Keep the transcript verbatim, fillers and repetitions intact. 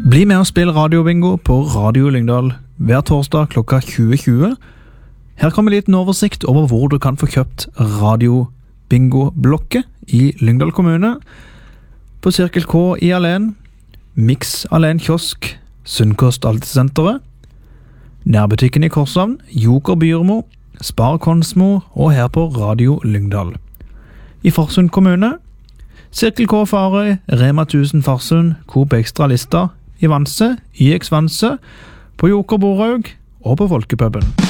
Bli med og spill radiobingo på Radio Lyngdal hver torsdag klokka tjue tjue. Her kommer en liten oversikt over hvor du kan få kjøpt radiobingo-blokket i Lyngdal kommune. På Cirkel K i Alen, Mix Alen Kiosk, Sunnkost Altesenteret, Nærbutikken i Korshavn, Joker Byrmo, Spar Konsmo og her på Radio Lyngdal. I Farsund kommune, Cirkel K Farøy, Rema tusen Farsund, Coop Extra Lista, i Vanse, I X Vanse, på Joker Boraug og på Folkepubben.